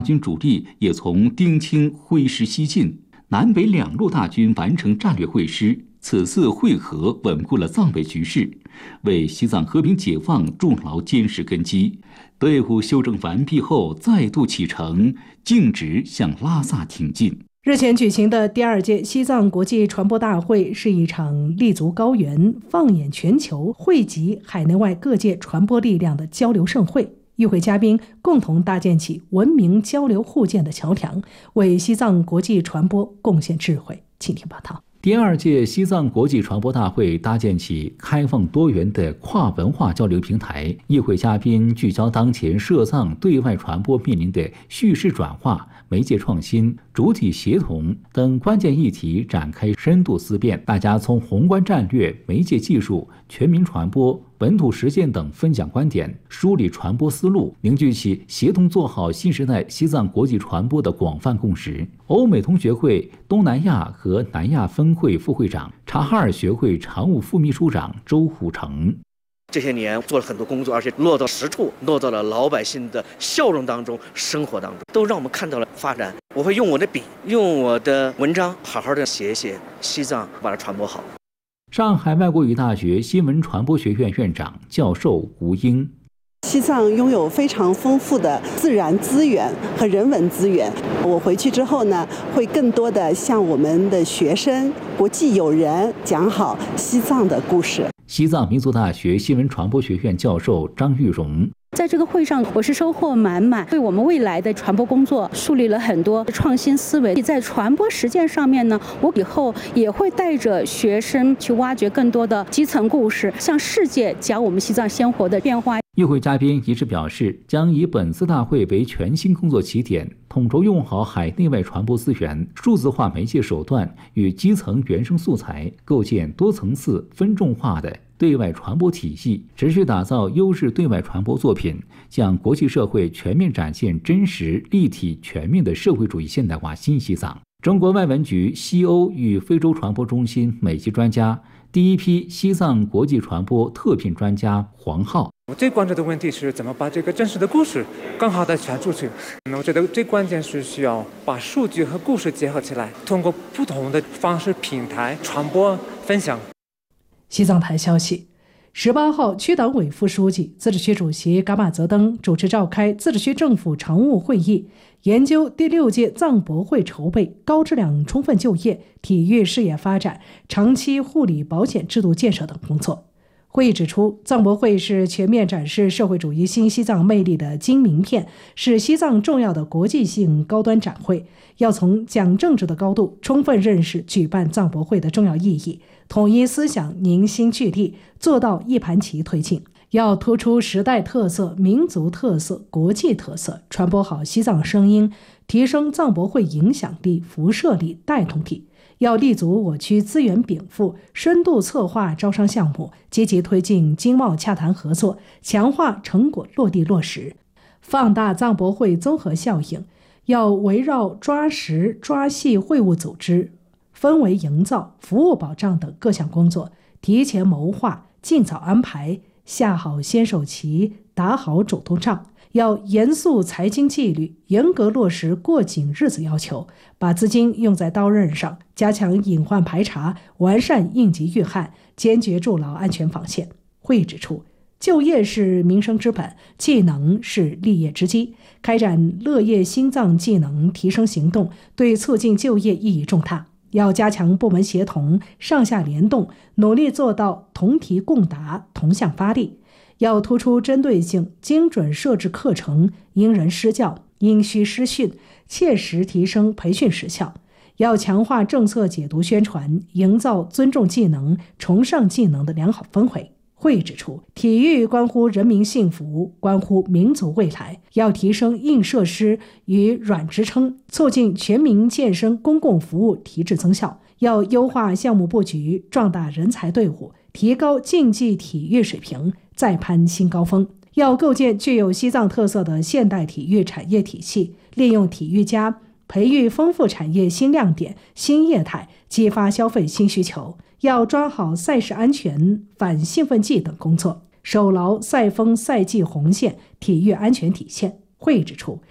军主力也从丁青挥师西进，南北两路大军完成战略会师。此次会合稳固了藏北局势，为西藏和平解放筑牢坚实根基。队伍休整完毕后，再度启程，径直向拉萨挺进。 日前举行的第2届西藏国际传播大会是一场立足高原、放眼全球、汇集海内外各界传播力量的交流盛会。与会嘉宾共同搭建起文明交流互鉴的桥梁，为西藏国际传播贡献智慧。请听报道。 第2届西藏国际传播大会搭建起开放多元的跨文化交流平台，与会嘉宾聚焦当前涉藏对外传播面临的叙事转化、媒介创新、主体协同等关键议题展开深度思辨。大家从宏观战略、媒介技术、全民传播、本土实践等分享观点，梳理传播思路，凝聚起协同做好新时代西藏国际传播的广泛共识。欧美同学会东南亚和南亚分会副会长、察哈尔学会常务副秘书长周虎成， 这些年做了很多工作，而且落到实处，落到了老百姓的笑容当中、生活当中，都让我们看到了发展。我会用我的笔，用我的文章，好好的写西藏，把它传播好。 上海外国语大学新闻传播学院院长、教授吴英， 西藏拥有非常丰富的自然资源和人文资源。我回去之后呢，会更多的向我们的学生、国际友人讲好西藏的故事。 西藏民族大学新闻传播学院教授张玉荣， 在这个会上，我是收获满满，为我们未来的传播工作树立了很多创新思维。在传播实践上面呢，我以后也会带着学生去挖掘更多的基层故事，向世界讲我们西藏鲜活的变化。 与会嘉宾一致表示，将以本次大会为全新工作起点，统筹用好海内外传播资源、数字化媒介手段与基层原生素材，构建多层次、分众化的对外传播体系，持续打造优质对外传播作品，向国际社会全面展现真实、立体、全面的社会主义现代化新西藏。中国外文局西欧与非洲传播中心美籍专家、第一批西藏国际传播特聘专家黄浩， 我最关注的问题是怎么把这个真实的故事更好的传出去。我觉得最关键是需要把数据和故事结合起来，通过不同的方式平台传播分享。 西藏台消息，18号，区党委副书记、自治区主席噶玛泽登主持召开自治区政府常务会议，研究第6届藏博会筹备、高质量充分就业、体育事业发展、长期护理保险制度建设等工作。会议指出，藏博会是全面展示社会主义新西藏魅力的金名片，是西藏重要的国际性高端展会，要从讲政治的高度充分认识举办藏博会的重要意义，统一思想，凝心聚力，做到一盘棋推进。要突出时代特色、民族特色、国际特色，传播好西藏声音，提升藏博会影响力、辐射力、带动力。要立足我区资源禀赋，深度策划招商项目，积极推进经贸洽谈合作，强化成果落地落实，放大藏博会综合效应。要围绕抓实抓细会务组织、氛围营造、服务保障等各项工作，提前谋划，尽早安排，下好先手棋，打好主动仗。要严肃财经纪律，严格落实过紧日子要求，把资金用在刀刃上，加强隐患排查，完善应急预案，坚决筑牢安全防线。会议指出，就业是民生之本，技能是立业之基，开展乐业新藏技能提升行动对促进就业意义重大。要加强部门协同，上下联动，努力做到同题共答，同向发力。要突出针对性，精准设置课程，因人施教，因需施训，切实提升培训实效。要强化政策解读宣传，营造尊重技能、崇尚技能的良好氛围。会议指出，体育关乎人民幸福，关乎民族未来，要提升硬设施与软支撑，促进全民健身公共服务提质增效。要优化项目布局，壮大人才队伍，提高竞技体育水平，再攀新高峰。要构建具有西藏特色的现代体育产业体系，利用体育家培育丰富产业新亮点、新业态，激发消费新需求。要抓好赛事安全、反兴奋剂等工作，守牢赛风赛季红线、体育安全底线。会议指出，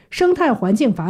生态环境法